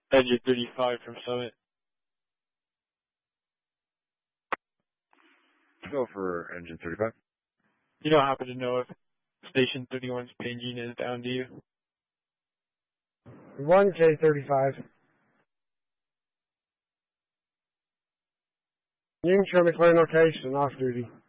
Engine 35 from Summit. Go for engine 35. You don't happen to know if Station 31's pinging is down to you? 1K35. You can show McLean location, off duty.